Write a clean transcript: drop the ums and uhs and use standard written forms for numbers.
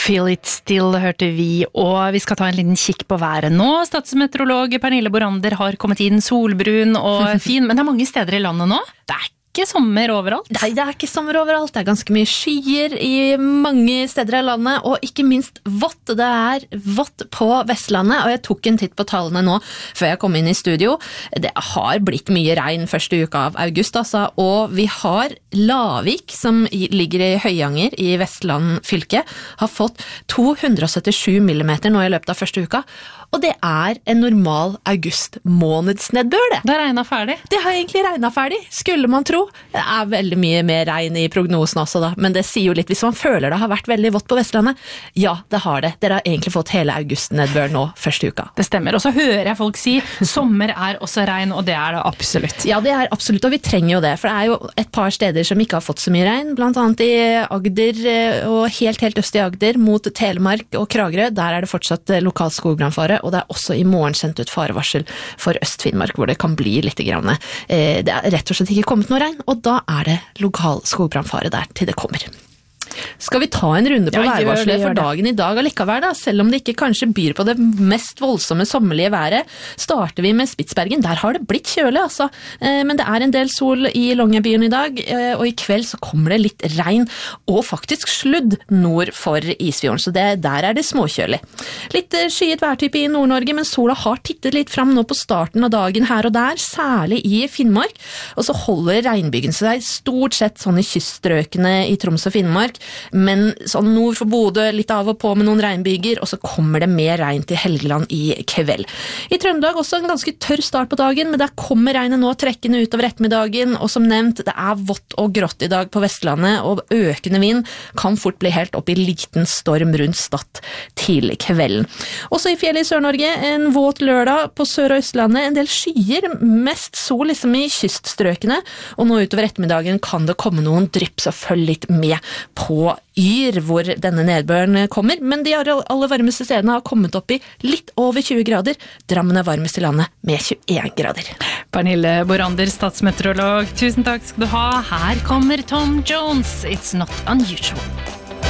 Feel it still hørte vi, og vi skal ta en liten kikk på været nå. Statsmeteorolog Pernille Borander har kommet inn solbrun og fin, men det er mange steder i landet nå. Det er ikke sommer overalt. Nei, det er ikke sommer overalt. Det er ganske mye skyer i mange steder i landet, og ikke minst vått. Det er vått på Vestlandet, og jeg tok en titt på tallene nå før jeg kom inn i studio. Det har blitt mye regn første uka av august, altså, og vi har Lavik, som ligger i Høyanger i Vestland fylke, har fått 277 millimeter nå i løpet av første uka, og det er en normal august-månedsnedbør, det. Det er regnet ferdig. Det har egentlig regnet ferdig, skulle man tro. Det er veldig mye mer regn i prognosen også da, men det sier jo litt, hvis man føler det har vært veldig vått på Vestlandet, ja, det har det. Dere har egentlig fått hele august-nedbør nå første uka. Det stemmer, og så hører jeg folk si, sommer er også regn, og det er det absolutt. Ja, det er absolutt, og vi trenger jo det, for det er jo et par steder som ikke har fått så mye regn, blant annet i Agder, og helt øst i Agder, mot Telemark og Kragerø, der er det fortsatt lokal skogbrannfare, og det er også i morgen sendt ut farevarsel for Øst-Finnmark, hvor det kan bli litt grann. Det er rett og slett ikke kommet noe regn, og da er det lokal skogbrannfare der til det kommer. Skal vi ta en runde på værvarselet for dagen i dag allikevel da? Selv om det ikke kanskje byr på det mest voldsomme sommerlige været, starter vi med Spitsbergen. Der har det blitt kjølig, altså. Men det er en del sol i Longyearbyen i dag, og i kveld så kommer det litt regn, og faktisk sludd nord for Isfjorden, så der er det småkjølig. Litt skyet værtype i Nord-Norge, men sola har tittet litt fram nå på starten av dagen her og der, særlig i Finnmark, og så holder regnbygen seg stort sett sånn i kyststrøkene i Troms og Finnmark, men sånn nord for Bodø, litt av og på med noen regnbyger, og så kommer det mer regn til Helgeland i kveld. I Trøndelag også en ganske tørr start på dagen, men der kommer regnet nå trekkende utover ettermiddagen, og som nevnt, det er vått og grått i dag på Vestlandet, og økende vind kan fort bli helt opp i liten storm rundt Stad til kvelden. Også i fjellet i Sør-Norge, en våt lørdag på Sør- og Østlandet, en del skyer, mest sol liksom i kyststrøkene, og nå utover ettermiddagen kan det komme noen drypp, så følg litt med på Yr, hvor denne nedbøren kommer, men de aller varmeste stedene har kommet opp i litt over 20 grader. Drammen er varmest i landet med 21 grader. Pernille Borander, statsmeteorolog, tusen takk skal du ha. Her kommer Tom Jones, It's Not Unusual.